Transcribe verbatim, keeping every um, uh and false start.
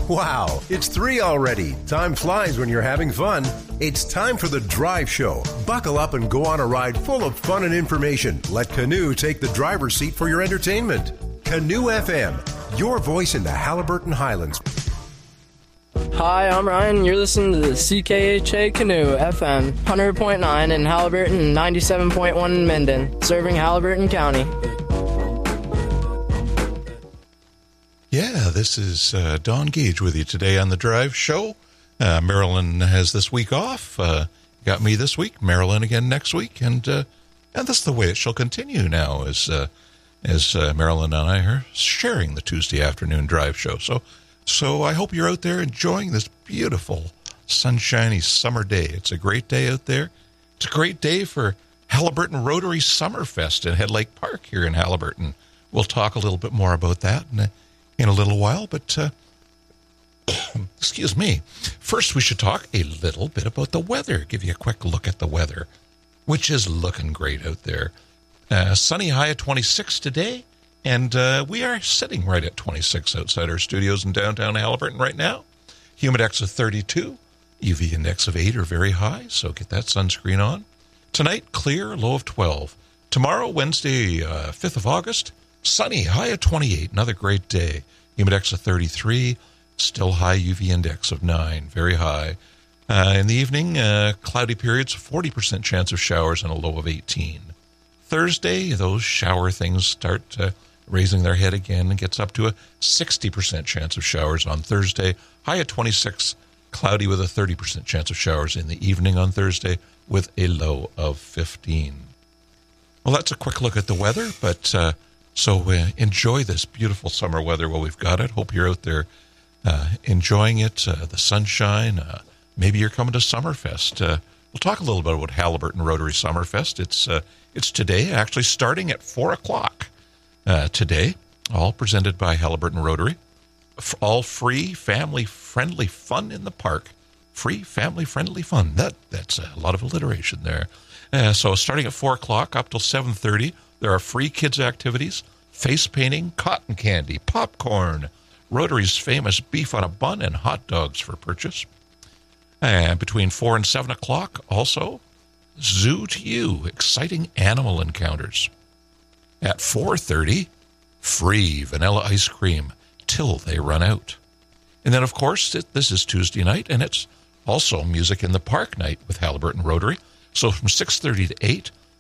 Wow, it's three already. Time flies when you're having fun. It's time for the Drive Show. Buckle up and go on a ride full of fun and information. Let Canoe take the driver's seat for your entertainment. Canoe F M, your voice in the Haliburton Highlands. Hi, I'm Ryan. You're listening to the C K H A Canoe F M, one hundred point nine in Haliburton and ninety-seven point one in Minden, serving Haliburton County. Yeah, this is uh, Don Gage with you today on the Drive Show. Uh, Marilyn has this week off. Uh, got me this week, Marilyn again next week, and uh, and that's the way it shall continue now as uh, as uh, Marilyn and I are sharing the Tuesday afternoon Drive Show. So, so I hope you're out there enjoying this beautiful, sunshiny summer day. It's a great day out there. It's a great day for Haliburton Rotary Summerfest at Head Lake Park here in Haliburton. We'll talk a little bit more about that in a, in a little while, but uh, excuse me. First, we should talk a little bit about the weather. Give you a quick look at the weather, which is looking great out there. Uh, sunny high at twenty-six today, and uh, we are sitting right at twenty-six outside our studios in downtown Haliburton right now. Humidex of thirty-two, U V index of eight are very high, so get that sunscreen on. Tonight, clear, low of twelve. Tomorrow, Wednesday, uh, fifth of August, sunny, high at twenty-eight, another great day. Humidex of thirty-three, still high U V index of nine, very high. Uh, in the evening, uh, cloudy periods, forty percent chance of showers and a low of eighteen. Thursday, those shower things start uh, raising their head again and gets up to a sixty percent chance of showers on Thursday. High at twenty-six, cloudy with a thirty percent chance of showers in the evening on Thursday with a low of fifteen. Well, that's a quick look at the weather, but uh, so uh, enjoy this beautiful summer weather while we've got it. Hope you're out there uh, enjoying it, uh, the sunshine. Uh, maybe you're coming to Summerfest. Uh, we'll talk a little bit about Haliburton Rotary Summerfest. It's uh, it's today, actually starting at four o'clock uh, today, all presented by Haliburton Rotary. F- all free, family-friendly fun in the park. Free, family-friendly fun. That That's a lot of alliteration there. Uh, so starting at four o'clock up till seven thirty, there are free kids' activities, face painting, cotton candy, popcorn, Rotary's famous beef on a bun, and hot dogs for purchase. And between four and seven o'clock, also, Zoo to You, exciting animal encounters. At four thirty, free vanilla ice cream till they run out. And then, of course, it, this is Tuesday night, and it's also Music in the Park night with Haliburton Rotary. So from six thirty to eight,